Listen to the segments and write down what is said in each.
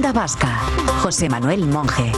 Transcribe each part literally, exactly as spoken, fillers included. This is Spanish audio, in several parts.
Onda Vasca, José Manuel Monje.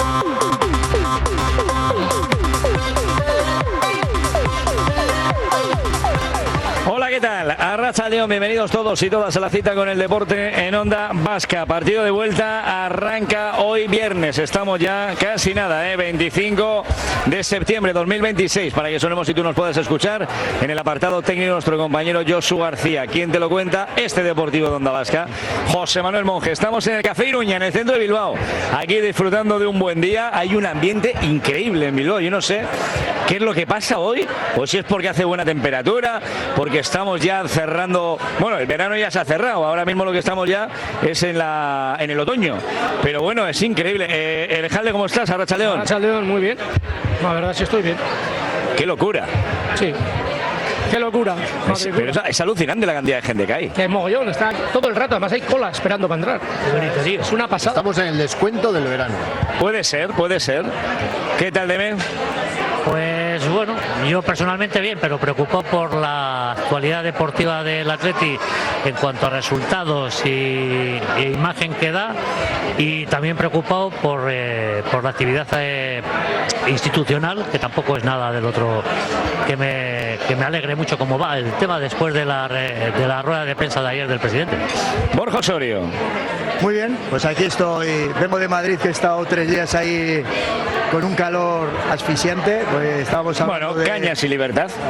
Hola, ¿qué tal? Arratsaldeon, bienvenidos todos y todas a la cita con el deporte en Onda Vasca. Partido de vuelta arranca hoy viernes. Estamos ya casi nada, ¿eh? veinticinco de septiembre de dos mil veintiséis. Para que sonemos y tú nos puedas escuchar en el apartado técnico nuestro compañero Josu García. ¿Quién te lo cuenta? Este Deportivo de Onda Vasca, José Manuel Monje. Estamos en el Café Iruña, en el centro de Bilbao. Aquí disfrutando de un buen día. Hay un ambiente increíble en Bilbao. Yo no sé qué es lo que pasa hoy, o si es porque hace buena temperatura, porque estamos ya cerrando, bueno, el verano ya se ha cerrado, ahora mismo lo que estamos ya es en la en el otoño, pero bueno, es increíble. Eh, Alejandro, ¿cómo estás? Arratsaldeon. Arratsaldeon, muy bien, la verdad sí estoy bien. ¡Qué locura! Sí. ¡Qué locura! Es, pero es, es alucinante la cantidad de gente que hay. ¡Qué mogollón! Está todo el rato, además hay cola esperando para entrar. Bonito, tío. Es una pasada. Estamos en el descuento del verano. Puede ser, puede ser. ¿Qué tal, Deme? Pues bueno, yo personalmente bien, pero preocupado por la actualidad deportiva del Atleti en cuanto a resultados y, e imagen que da, y también preocupado por, eh, por la actividad eh, institucional, que tampoco es nada del otro que me, que me alegre mucho cómo va el tema después de la, de la rueda de prensa de ayer del presidente. Borja Osorio. Muy bien, pues aquí estoy, vengo de Madrid, que he estado tres días ahí con un calor asfixiante, pues estábamos hablando Bueno, de... cañas y libertad.